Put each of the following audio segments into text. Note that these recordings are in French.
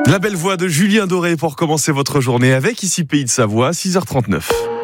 La belle voix de Julien Doré pour commencer votre journée avec Ici Pays de Savoie, 6h39.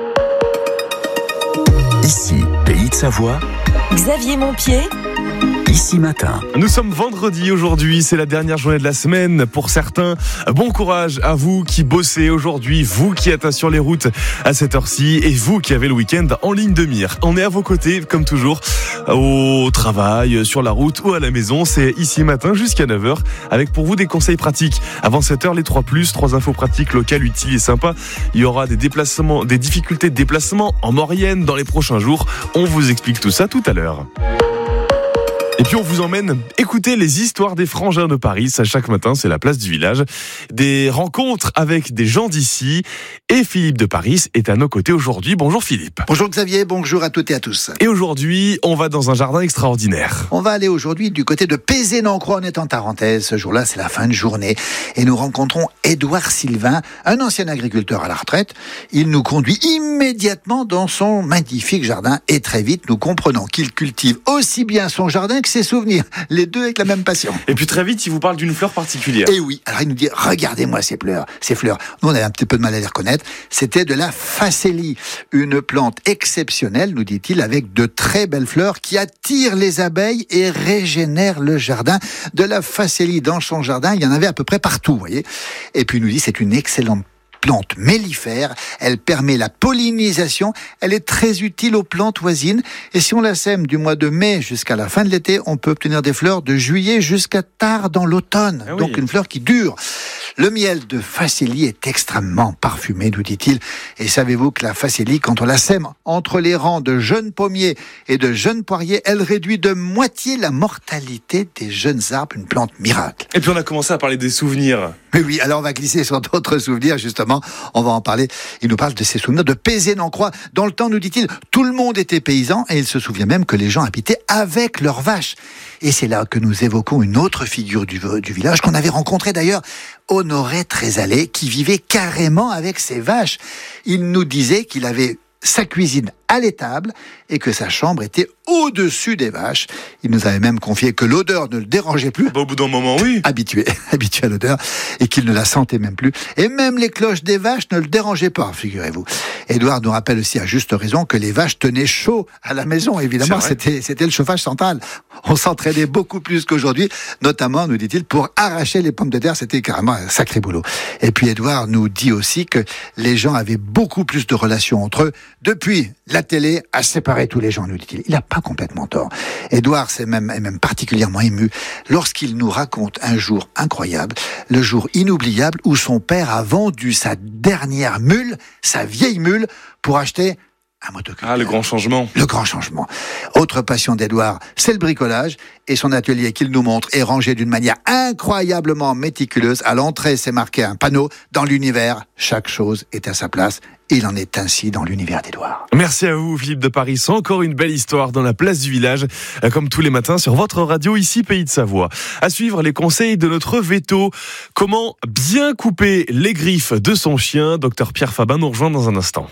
Ici Pays de Savoie, Xavier Montpied. Ici Matin. Nous sommes vendredi aujourd'hui, c'est la dernière journée de la semaine pour certains. Bon courage à vous qui bossez aujourd'hui, vous qui êtes sur les routes à cette heure-ci et vous qui avez le week-end en ligne de mire. On est à vos côtés comme toujours, au travail, sur la route ou à la maison. C'est Ici Matin jusqu'à 9h avec pour vous des conseils pratiques. Avant 7h, les 3 infos pratiques locales, utiles et sympas. Il y aura des déplacements, des difficultés de déplacement en Maurienne dans les prochains jours. On vous explique tout ça tout à l'heure. Et puis on vous emmène écouter les histoires des frangins de Paris. Ça, chaque matin, c'est la place du village. Des rencontres avec des gens d'ici. Et Philippe de Paris est à nos côtés aujourd'hui. Bonjour Philippe. Bonjour Xavier, bonjour à toutes et à tous. Et aujourd'hui, on va dans un jardin extraordinaire. On va aller aujourd'hui du côté de Pézé-Nancroix, on est en Tarentaise. Ce jour-là, c'est la fin de journée. Et nous rencontrons Édouard Sylvain, un ancien agriculteur à la retraite. Il nous conduit immédiatement dans son magnifique jardin. Et très vite, nous comprenons qu'il cultive aussi bien son jardin que ses souvenirs, les deux avec la même passion. Et puis très vite, il vous parle d'une fleur particulière. Et oui, alors il nous dit, regardez-moi ces fleurs. Nous, on avait un petit peu de mal à les reconnaître. C'était de la facélie, une plante exceptionnelle, nous dit-il, avec de très belles fleurs qui attirent les abeilles et régénèrent le jardin. De la facélie dans son jardin, il y en avait à peu près partout, vous voyez. Et puis il nous dit, c'est une excellente plante mellifère, elle permet la pollinisation, elle est très utile aux plantes voisines et si on la sème du mois de mai jusqu'à la fin de l'été, on peut obtenir des fleurs de juillet jusqu'à tard dans l'automne. Ah oui. Donc une fleur qui dure. Le miel de facélie est extrêmement parfumé, nous dit-il. Et savez-vous que la facélie, quand on la sème entre les rangs de jeunes pommiers et de jeunes poiriers, elle réduit de moitié la mortalité des jeunes arbres, une plante miracle. Et puis on a commencé à parler des souvenirs. Mais oui, alors on va glisser sur d'autres souvenirs, justement. On va en parler. Il nous parle de ses souvenirs de Pézé-Nancroix. Dans le temps, nous dit-il, tout le monde était paysan et il se souvient même que les gens habitaient avec leurs vaches. Et c'est là que nous évoquons une autre figure du village qu'on avait rencontrée d'ailleurs, Honoré Trésalé, qui vivait carrément avec ses vaches. Il nous disait qu'il avait sa cuisine à l'étable et que sa chambre était au-dessus des vaches. Il nous avait même confié que l'odeur ne le dérangeait plus. Au bout d'un moment, oui. Habitué à l'odeur et qu'il ne la sentait même plus. Et même les cloches des vaches ne le dérangeaient pas, figurez-vous. Édouard nous rappelle aussi à juste raison que les vaches tenaient chaud à la maison. Évidemment, c'était le chauffage central. On s'entraînait beaucoup plus qu'aujourd'hui, notamment, nous dit-il, pour arracher les pommes de terre. C'était carrément un sacré boulot. Et puis Édouard nous dit aussi que les gens avaient beaucoup plus de relations entre eux. Depuis, la télé a séparé tous les gens, nous dit-il. Il n'a pas complètement tort. Édouard est même particulièrement ému lorsqu'il nous raconte un jour incroyable, le jour inoubliable où son père a vendu sa dernière mule, sa vieille mule, pour acheter un motoculteur. Ah, le grand changement. Le grand changement. Autre passion d'Édouard, c'est le bricolage. Et son atelier qu'il nous montre est rangé d'une manière incroyablement méticuleuse. À l'entrée, c'est marqué un panneau. Dans l'univers, chaque chose est à sa place. Il en est ainsi dans l'univers d'Édouard. Merci à vous, Philippe de Paris. Encore une belle histoire dans la place du village, comme tous les matins sur votre radio, ici Pays de Savoie. À suivre les conseils de notre veto. Comment bien couper les griffes de son chien. Docteur Pierre Fabin nous rejoint dans un instant.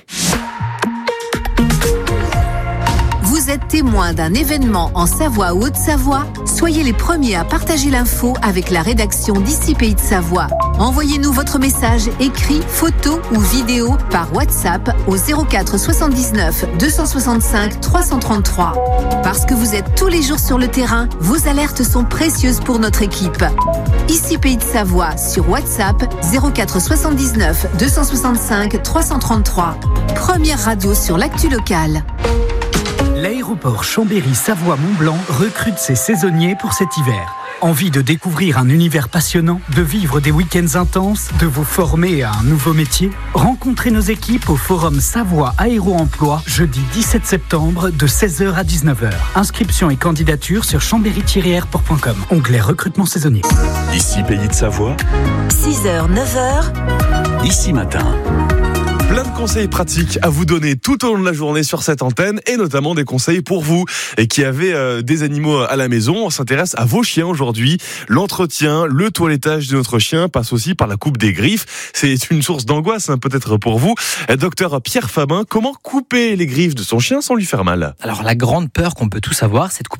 Vous êtes témoin d'un événement en Savoie ou Haute-Savoie? Soyez les premiers à partager l'info avec la rédaction d'Ici Pays de Savoie. Envoyez-nous votre message écrit, photo ou vidéo par WhatsApp au 04 79 265 333. Parce que vous êtes tous les jours sur le terrain, vos alertes sont précieuses pour notre équipe. Ici Pays de Savoie sur WhatsApp 04 79 265 333. Première radio sur l'actu locale. L'aéroport Chambéry-Savoie-Mont-Blanc recrute ses saisonniers pour cet hiver. Envie de découvrir un univers passionnant, de vivre des week-ends intenses, de vous former à un nouveau métier? Rencontrez nos équipes au Forum Savoie Aéro-Emploi, jeudi 17 septembre de 16h à 19h. Inscription et candidature sur chambéry-airport.com. Onglet recrutement saisonnier. Ici Pays de Savoie, 6h, 9h. Ici Matin. Plein de conseils pratiques à vous donner tout au long de la journée sur cette antenne et notamment des conseils pour vous et qui avez des animaux à la maison. On s'intéresse à vos chiens aujourd'hui. L'entretien, le toilettage de notre chien passe aussi par la coupe des griffes. C'est une source d'angoisse peut-être pour vous. Docteur Pierre Fabin, comment couper les griffes de son chien sans lui faire mal? Alors la grande peur qu'on peut tous avoir, c'est de couper